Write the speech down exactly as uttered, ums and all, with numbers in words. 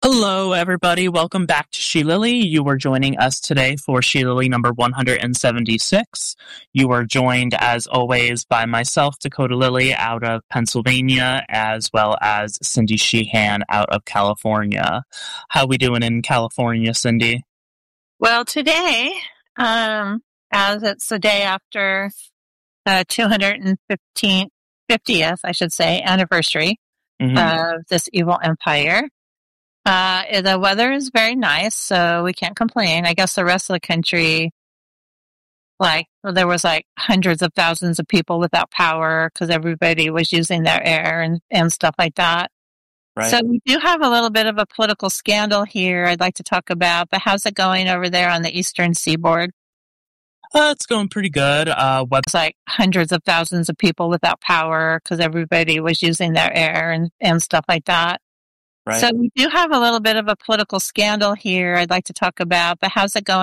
Hello, everybody. Welcome back to She Lily. You are joining us today for She Lily number one hundred seventy-six. You are joined, as always, by myself, Dakota Lily, out of Pennsylvania, as well as Cindy Sheehan out of California. How we doing in California, Cindy? Well, today, um, as it's the day after the two hundred fifteenth, fiftieth, I should say, anniversary Mhm. of this evil empire, uh, the weather is very nice, so we can't complain. I guess the rest of the country, like, well, there was like hundreds of thousands of people without power because everybody was using their air and, and stuff like that. Right. So we do have a little bit of a political scandal here I'd like to talk about, but how's it going over there on the eastern seaboard? Uh, it's going pretty good. Uh, web- It's like hundreds of thousands of people without power because everybody was using their air and, and stuff like that. right. So we do have a little bit of a political scandal here I'd like to talk about, but how's it going?